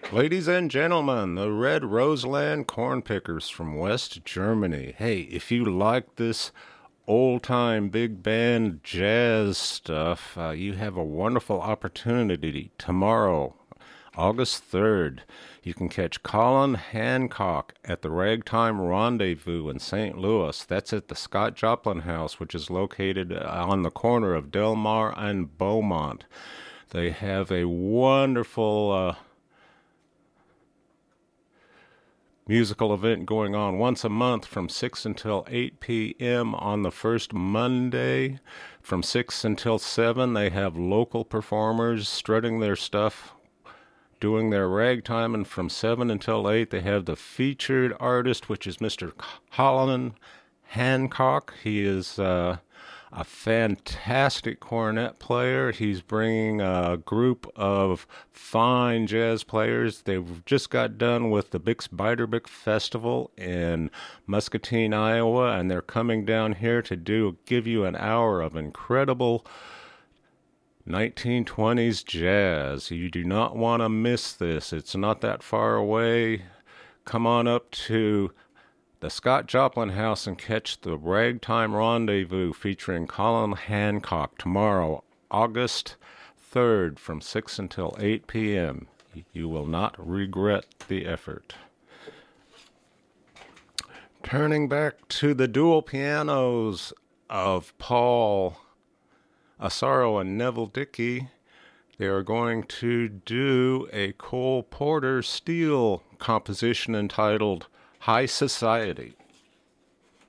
Ladies and gentlemen, the Red Roseland Corn Pickers from West Germany. Hey, if you like this old-time big band jazz stuff, you have a wonderful opportunity tomorrow, August 3rd. You can catch Colin Hancock at the Ragtime Rendezvous in St. Louis. That's at the Scott Joplin House, which is located on the corner of Del Mar and Beaumont. They have a wonderful musical event going on once a month from 6 until 8 p.m. on the first Monday. From 6 until 7, they have local performers strutting their stuff, doing their ragtime, and from 7 until 8, they have the featured artist, which is Mr. Colin Hancock. He is a fantastic cornet player. He's bringing a group of fine jazz players. They've just got done with the Bix Beiderbecke Festival in Muscatine, Iowa, and they're coming down here to give you an hour of incredible 1920s jazz. You do not want to miss this. It's not that far away. Come on up to the Scott Joplin House and catch the Ragtime Rendezvous featuring Colin Hancock tomorrow, August 3rd from 6 until 8 p.m. You will not regret the effort. Turning back to the dual pianos of Paul Asaro and Neville Dickey, they are going to do a Cole Porter Steele composition entitled High Society.